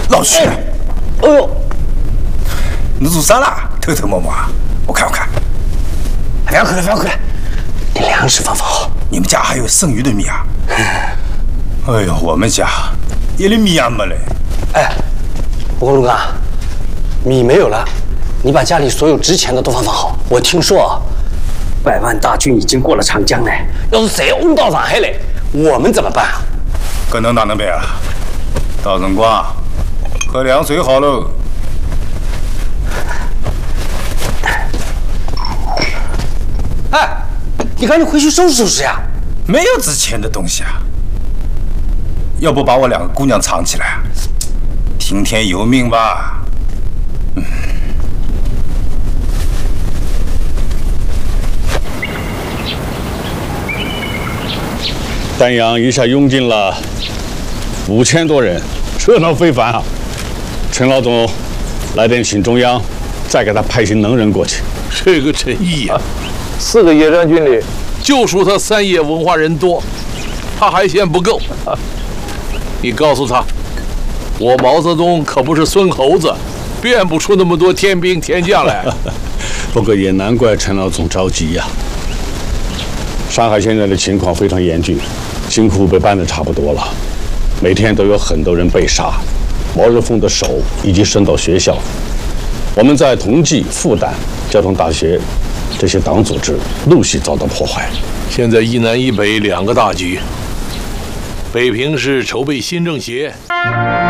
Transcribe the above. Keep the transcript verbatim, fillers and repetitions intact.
老徐， 哎呦， 你做啥啦？偷偷摸摸，我看我看。 不要哭了，不要哭了，你粮食放放好。 你们家还有剩余的米啊？哎呦，我们家一粒米也没了。 哎，不过陆刚，米没有了，你把家里所有值钱的都放放好。我听说啊，百万大军已经过了长江了，要是谁轰到上海来，我们怎么办啊？ 搿能哪能办啊？到辰光喝凉水好喽。 哎，你赶紧回去收拾收拾呀！ 没有值钱的东西啊，要不把我两个姑娘藏起来，听天由命吧。嗯。 丹阳一下涌进了五千多人，热闹非凡啊！陈老总，来电请中央再给他派些能人过去。 这个陈毅呀、啊， 四个野战军里， 就属他三野文化人多，他还嫌不够。你告诉他，我毛泽东可不是孙猴子，变不出那么多天兵天将来。 不过也难怪陈老总着急呀、啊。上海现在的情况非常严峻，金库被搬得差不多了，每天都有很多人被杀，毛日凤的手已经伸到学校。我们在同济、复旦、交通大学这些党组织陆续遭到破坏。 现在一南一北两个大局，北平是筹备新政协。